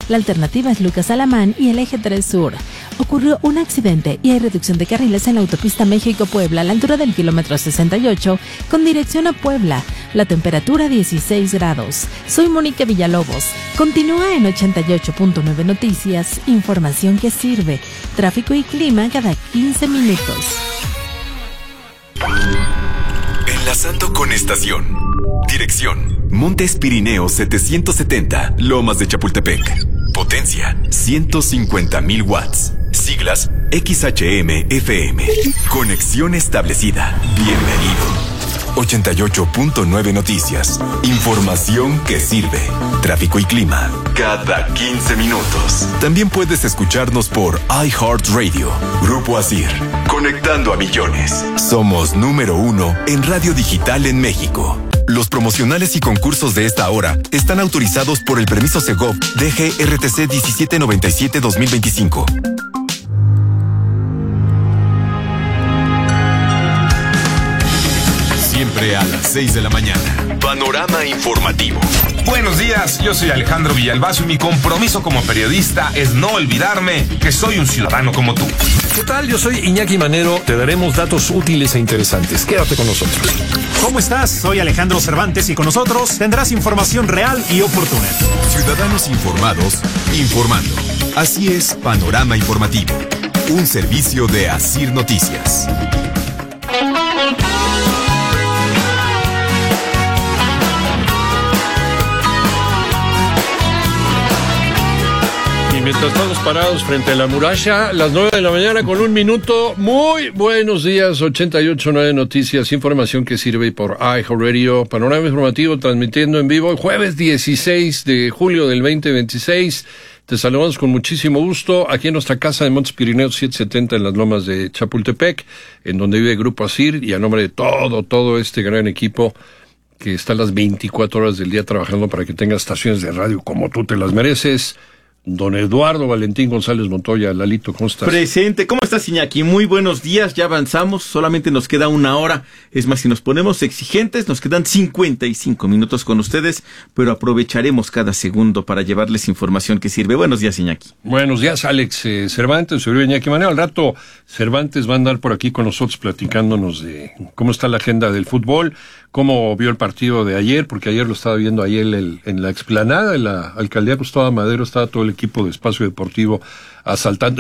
La alternativa es Lucas Alamán y el Eje 3 Sur. Ocurrió un accidente y hay reducción de carriles en la autopista México-Puebla a la altura del kilómetro 68 con dirección a Puebla. La temperatura 16 grados. Soy Mónica Villalobos. Continúa en 88.9 Noticias, información que sirve. Tráfico y clima cada 15 minutos. Enlazando con estación. Dirección: Montes Pirineos 770, Lomas de Chapultepec. Potencia: 150,000 watts. Siglas: XHM-FM. Conexión establecida. Bienvenido. 88.9 Noticias. Información que sirve. Tráfico y clima cada 15 minutos. También puedes escucharnos por iHeartRadio. Grupo Asir. Conectando a millones. Somos número 1 en radio digital en México. Los promocionales y concursos de esta hora están autorizados por el permiso Segov DGRTC 1797-2025. Siempre a las 6 de la mañana. Panorama informativo. Buenos días, yo soy Alejandro Villalbazo y mi compromiso como periodista es no olvidarme que soy un ciudadano como tú. ¿Qué tal? Yo soy Iñaki Manero. Te daremos datos útiles e interesantes. Quédate con nosotros. ¿Cómo estás? Soy Alejandro Cervantes y con nosotros tendrás información real y oportuna. Ciudadanos informados, informando. Así es Panorama Informativo. Un servicio de Asir Noticias. Mientras estamos parados frente a la muralla, las 9 de la mañana con 1 minuto. Muy buenos días, 88.9 Noticias, información que sirve por iHeartRadio. Panorama informativo transmitiendo en vivo el jueves 16 de julio del 2026. Te saludamos con muchísimo gusto aquí en nuestra casa de Montes Pirineos 770 en las Lomas de Chapultepec, en donde vive Grupo Asir, y a nombre de todo este gran equipo que está las 24 horas del día trabajando para que tengas estaciones de radio como tú te las mereces. Don Eduardo Valentín González Montoya. Lalito, ¿cómo estás? Presente. ¿Cómo estás, Iñaki? Muy buenos días, ya avanzamos, solamente nos queda 1 hora. Es más, si nos ponemos exigentes, nos quedan 55 minutos con ustedes, pero aprovecharemos cada segundo para llevarles información que sirve. Buenos días, Iñaki. Buenos días, Alex Cervantes, soy Iñaki Manero. Al rato, Cervantes va a andar por aquí con nosotros platicándonos de cómo está la agenda del fútbol, cómo vio el partido de ayer, porque ayer lo estaba viendo ahí en la explanada, en la alcaldía Gustavo Madero, estaba todo el equipo de Espacio Deportivo asaltando,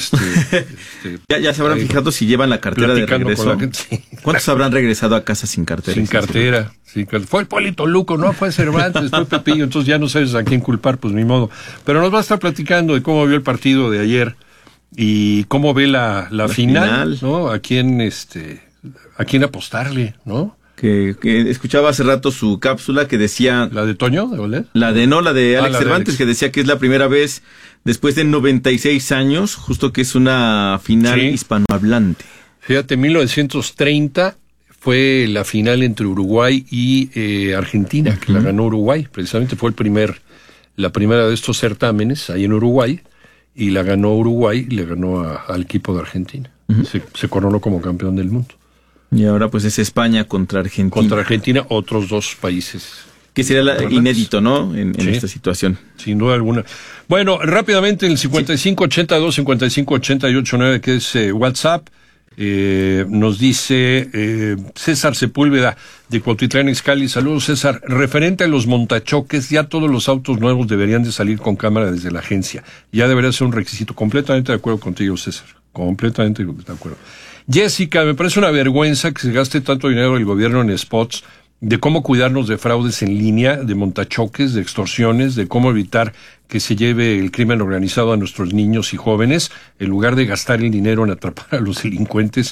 ya se habrán fijado si llevan la cartera de regreso. Sí. ¿Cuántos habrán regresado a casa sin cartera? Sin cartera, sí. Fue el Polito Luco, no fue Cervantes, fue Pepillo, entonces ya no sabes a quién culpar, pues ni modo. Pero nos va a estar platicando de cómo vio el partido de ayer y cómo ve la final, ¿no? A quién apostarle, ¿no? Que escuchaba hace rato su cápsula que decía... ¿La de Toño? ¿De Oler? La de Alex Cervantes, de Alex. Que decía que es la primera vez después de 96 años, justo que es una final hispanohablante. Fíjate, 1930 fue la final entre Uruguay y Argentina, que la ganó Uruguay. Precisamente fue la primera de estos certámenes ahí en Uruguay, y la ganó Uruguay y le ganó al equipo de Argentina. Se coronó como campeón del mundo. Y ahora pues es España contra Argentina. Contra Argentina, otros 2 países. Que sería inédito, ¿no? En esta situación. Sin duda alguna. Bueno, rápidamente el 5582-5588-9, que es WhatsApp, nos dice César Sepúlveda de Cuautitlán Izcalli. Saludos, César. Referente a los montachoques, ya todos los autos nuevos deberían de salir con cámara desde la agencia. Ya debería ser un requisito. Completamente de acuerdo contigo, César. Completamente de acuerdo. Jessica, me parece una vergüenza que se gaste tanto dinero el gobierno en spots de cómo cuidarnos de fraudes en línea, de montachoques, de extorsiones, de cómo evitar que se lleve el crimen organizado a nuestros niños y jóvenes, en lugar de gastar el dinero en atrapar a los delincuentes